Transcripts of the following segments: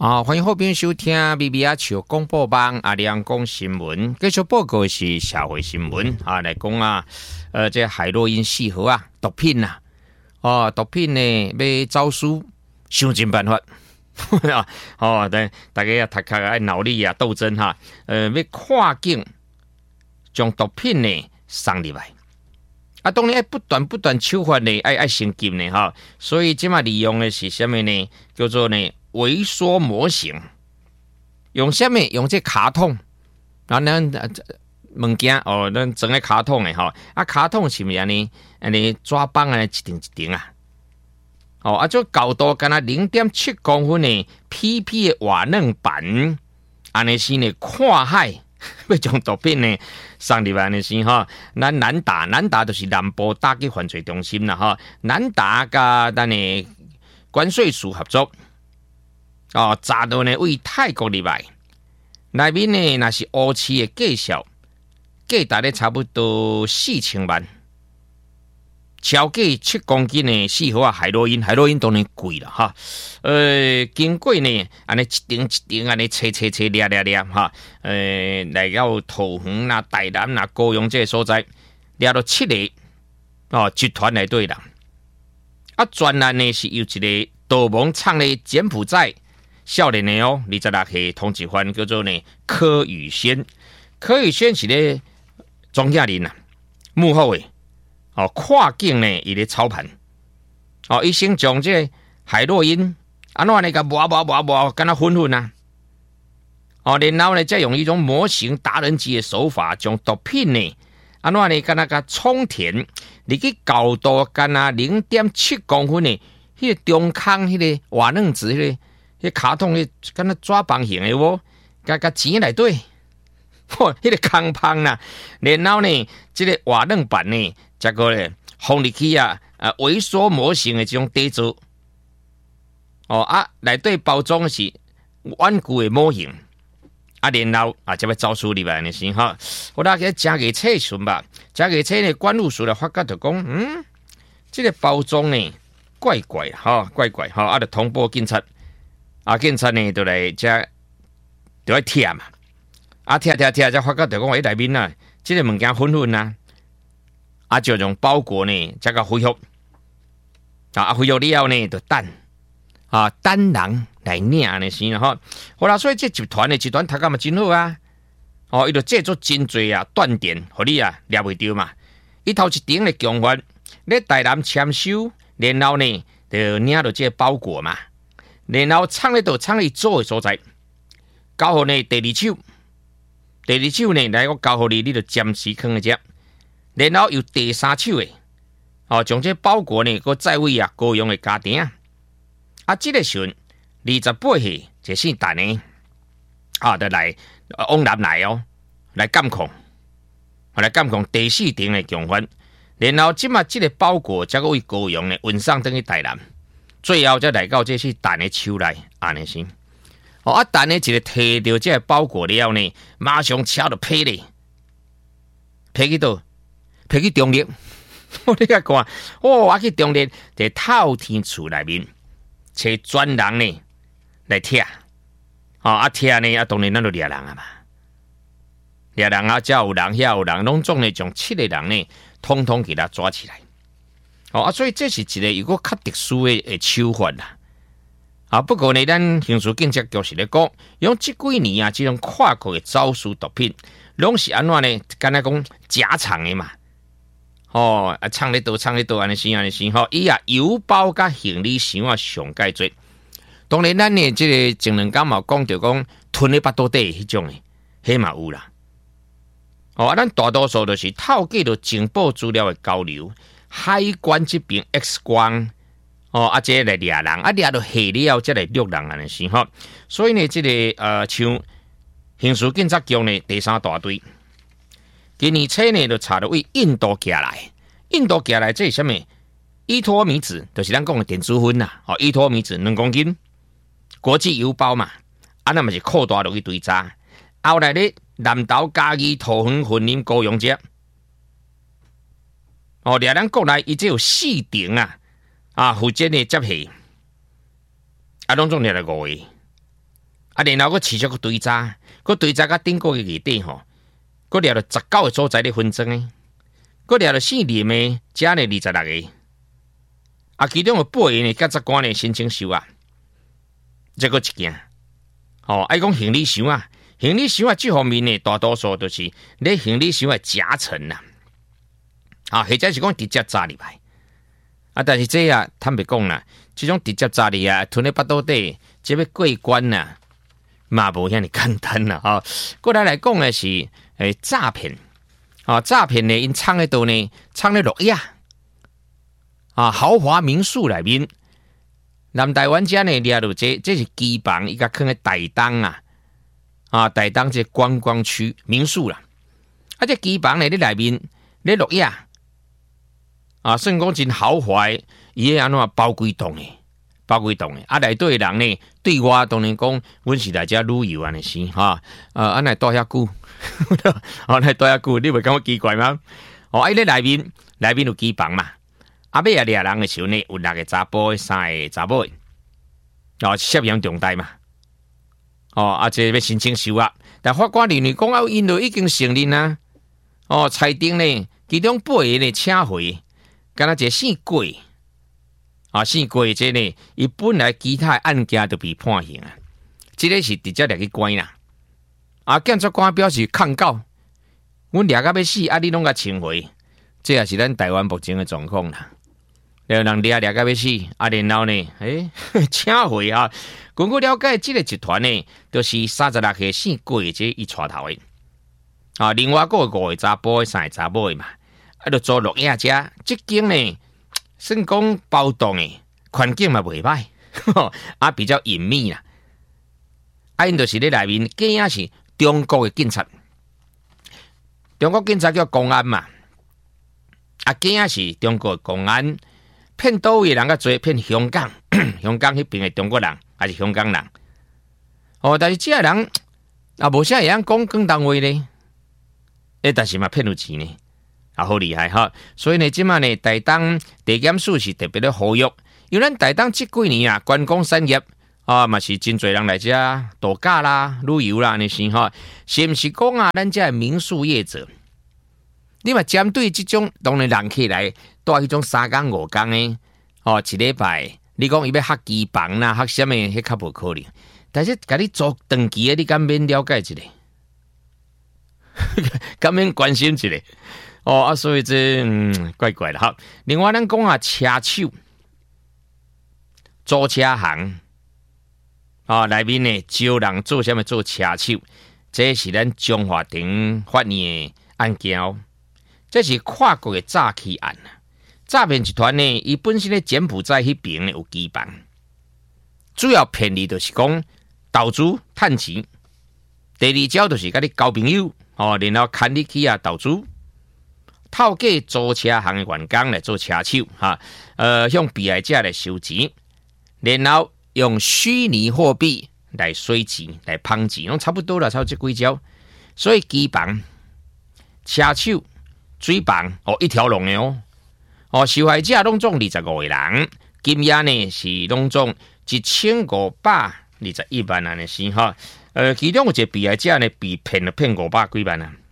欢迎后边收听 BBR 球广播网阿亮讲新闻，继续报告是社会新闻来讲这海洛因四号毒品毒品呢要走私，想尽办法对，大家要读卡爱脑力斗争要跨境将毒品呢送入来。当然不断手法呢爱先进呢所以即马利用的是什么呢？叫做呢微缩模型，用什么？用这卡通，然后物件咱整个卡通的卡通是咪安尼抓棒一顶一顶这高度敢若0.7公分的 PP 的瓦楞板，安尼是呢看海要将毒品呢送入来的是咱南达就是南部打击犯罪中心啦南达甲咱的关税署合作。查到呢为泰国入来，内面呢那是乌漆的介绍，价值咧差不多4000万，超过7公斤的4号海洛因当然贵了经过呢安尼一顶安尼切掠来到桃园啦、台南啦、高雄这个所在，掠到7个集团内底人。专案呢是由一个导盲厂的柬埔寨少年的26岁通缉犯叫做呢柯宇轩是咧庄稼人幕后的跨境呢伊咧操盘伊先将这海洛因安怎呢个磨敢若混然后呢再用一种模型达人级的手法，将毒品呢安怎呢敢若个充填，你去高度敢若0.7公分的迄个中空迄个瓦楞纸迄卡通迄敢若抓棒型的甲钱内底迄个空棒啦，然后呢这个瓦楞板呢结果呢放入去微缩模型的这种底座内底包装是顽固的模型然后才要走私入来的时我大家加个测询吧，加个测呢关务署的发觉就讲这个包装呢怪怪就通报警察警察呢就来遮就来贴嘛贴才发觉就讲内面这个物件混就用包裹呢才个恢复恢复了后呢就等人来领安尼是好啦，所以这集团读干嘛真好伊就制作真侪断点，互你抓袂着嘛。伊头一顶的强法，咧台南签收，然后呢就领到这个包裹嘛，然后藏咧做的所在，交互呢第二手呢来我交互你就暂时放在这，然后由第三手的将这包裹呢搁载位高雄的家庭这个时阵28岁就姓陈的就来往南来来监控第四顶的强犯，然后即马这个包裹才为高雄的运送等去台南，最后才来到这是陈的手内安尼是陈的一个摕到这个包裹了呢，马上车就劈咧，劈去倒？劈去中立你甲看我去中立在透天厝内面找专人呢来贴贴呢当然咱就掠人嘛，掠人才有人遐有人，拢总呢将7个人呢统统给他抓起来所以这是一个有个较特殊的手法啦不过呢咱刑事警察局是咧讲用这几年这种跨国的走私毒品拢是安怎呢敢若讲假藏的嘛藏咧倒安尼是伊邮包甲行李箱上介多。当然咱呢这个前两天嘛讲到讲吞咧巴肚底迄种的迄嘛有啦咱大多数就是透过着情报资料的交流，海关这边 X 光这来掠人掠到下了才来掠人安尼是所以呢这个像刑事警察局呢第三大队今年初呢就查到为印度寄来这是什么？依托米子就是咱讲的电子烟依托米子2公斤，国际邮包嘛那嘛是扩大落去追查，后来咧南投嘉义桃园云林高雄这掠咱国内伊只有4顶负责呢接戏拢总掠来5个然後佫持續個堆渣，個堆渣甲頂個月底吼，佫掠到19個所在咧分裝誒，佫掠到4年誒，遮呢26個，其中有8個呢檢察官呢申請收押，這個一件。愛講行李箱啊，行李箱啊，這方面呢大多數都是咧行李箱嘅夾層啦，或者是講直接炸入來。但是這啊，坦白講啦，這種直接炸入啊，吞咧腹肚底，這要過關啊，嘛無遐尼簡單啦。過來講嘅是詐騙，詐騙呢因藏喺度呢，藏喺諾亞豪華民宿內面。南台灣遮呢，掠到這是機房，伊甲囥喺台東台東這觀光區民宿啦。這機房呢，你內面你錄影算講真豪華，伊安怎包幾棟誒，包幾棟誒。內底人呢，對我當然講，阮是來遮旅遊安尼是安尼待遐久，安尼待遐久，你袂感覺奇怪嗎？你內面有機房嘛？尾掠人嘅時候呢，有6個查甫，3個查某，涉嫌重大嘛。這要申請收押，但法官認為講因就已經承認啦。裁定呢，其中8個呢請回，敢若一個姓郭，姓郭這呢，伊本來其他案件都被判刑啊，這個是直接掠去關啦。檢察官表示抗告，阮掠到要死，你攏甲請回，這也是咱台灣目前嘅狀況啦。人掠到要死，然後呢，請回啊！根據了解，這個集團呢，就是36歲姓郭這伊帶頭的。另外還有5個查甫，3個查某的嘛，就做錄影者，這間呢，算講包棟的，環境嘛袂歹，比較隱秘啦。因就是咧內面假影是中國的警察，中國警察叫公安嘛，假影是中國的公安。騙倒位人較濟，騙香港，香港迄邊的中國人，還是香港人。但是這人無啥會曉講廣東話呢？但是嘛騙有錢呢，好厲害哈！所以呢，即馬呢，台東地檢署是特別咧呼籲，因為咱台東這幾年觀光產業嘛是真濟人來遮度假啦、旅遊啦，呢是哈，是毋是講咱這民宿業者？你嘛針對這種當然人客來帶迄種3天5天的，一禮拜，你講伊要客機房啦、客什麼，迄較無可能。但是甲你做長期的，你敢免了解一下，敢免關心一下。所以這怪怪的哈。另外咱講車手、租車行，內面呢招人做什麼做車手，這是咱中華庭發現的案件。這是跨國的詐欺案，詐騙集團呢，伊本身咧柬埔寨迄邊有基盤，主要騙你就是講投資趁錢，第二招就是甲你交朋友，然後牽你去投資，透過租車行的員工來做車手，向被害者來收錢，然後用虛擬貨幣來洗錢、來捧錢，攏差不多啦，差不多這幾招，所以基盤車手。水房一條龍的受害者攏總25個人，金額呢是攏總1521萬安尼是哈。其中有一個被害者呢被騙了500幾萬啊。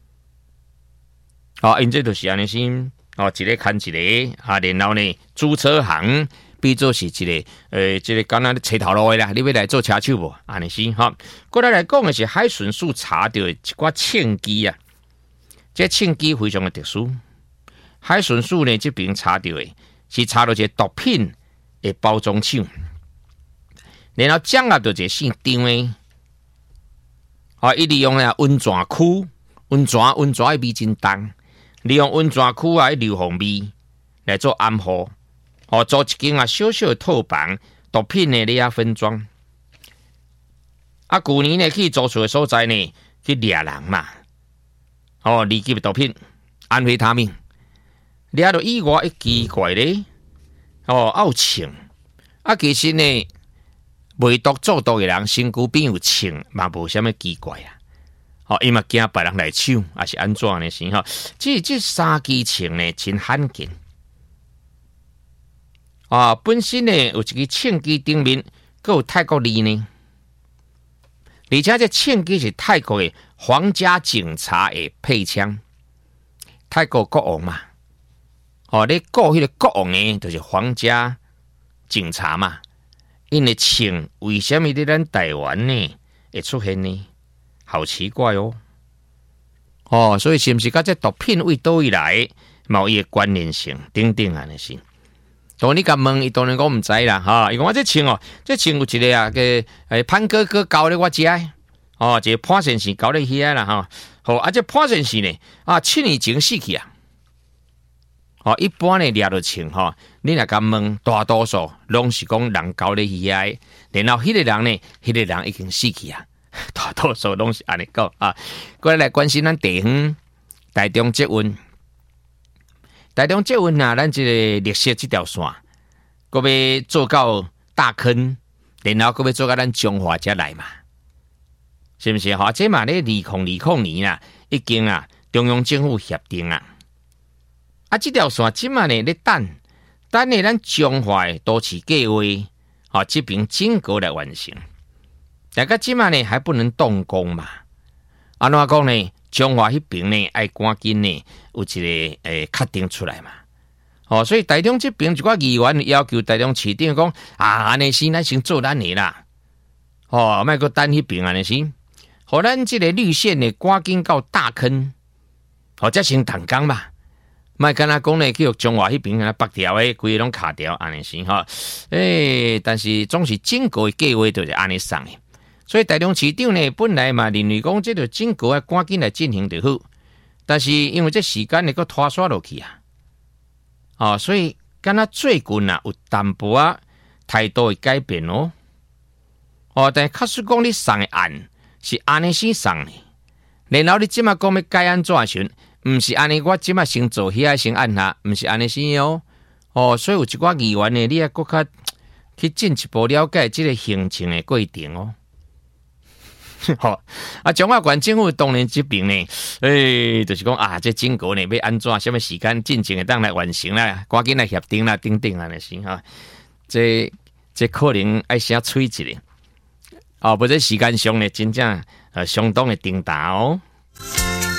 因這就是安尼是一個看一個然後呢租車行變做是一個這個敢若咧找頭路的啦，你要來做車手無？安尼是哈。過來講的是海巡署查到的一寡罄機啊。這罄機非常的特殊，海巡署呢這邊查到的是查到一個毒品的包裝廠，然後掌握到一個姓張的，伊利用溫泉區，溫泉的味真重，利用溫泉區的硫磺味來做暗號，做一間小小的套房，毒品呢你也分裝。舊年呢去做出的所在呢去掠人嘛。二級的毒品，安非他命，掠到以外一奇怪咧，有稱，其實呢，未毒做毒的人身軀邊有稱，嘛無啥物奇怪啊。伊嘛驚別人來搶，還是安怎呢？是哈，這3支稱呢真罕見。本身呢有一個罄機頂面，還有泰國字呢。 而且这枪支是泰国的皇家警察的配枪，泰国国王嘛，你顾迄个国王呢，就是皇家警察嘛，因为枪为什么在咱台湾呢会出现呢？好奇怪哦！所以是不是跟这毒品为倒位来，某一个关联性等等安尼是？当你甲问，伊当然讲唔知啦，伊讲我这枪这枪有一个啊个潘哥哥教咧我食的，一个潘先生教咧遐啦，这潘先生呢7年前死去啊，一般呢掠到枪你若甲问，大多数拢是讲人教咧遐的，然后迄个人呢，迄个人已经死去啊，大多数拢是安尼讲啊。过来关心咱地方台中捷运。台中捷运啊，咱这个绿色这条线，搁要做到大坑，然后搁要做到咱中华才来嘛，是不是？这嘛咧2020年啊，已经中央政府协定啊，这条线即嘛呢咧等呢咱中华的都市计划，这边整个来完成，但个即嘛呢还不能动工嘛，安怎讲呢？中华迄边呢，爱赶紧呢，有一个确定出来嘛。所以台中这边一寡议员要求台中市长讲安尼先，咱先做咱的啦。莫搁等迄边安尼先，互咱这个绿线呢，赶紧到大坑，才先动工嘛。莫干那讲呢，去中华迄边北条的规个拢卡掉安尼先但是总是整个的计划就是安尼送的。所以台中市长呢，本来嘛认为讲这个整个要赶紧来进行就好，但是因为这时间呢，搁拖刷落去啊，所以敢若最近有淡薄态度的改变哦，但是确实讲你送的案是安尼先送的，然后你即马讲要改安怎时，唔是安尼，我即马先做遐先按下，唔是安尼先哦，所以有一寡议员呢，你要搁较去进一步了解这个行程的过程哦。中华县政府当然这边呢，就是讲这整个呢要安怎什么时间进行的当来完成啦，赶紧来协定啦，等等安尼先这可能爱先催一下，不这时间上呢真正相当的重大哦。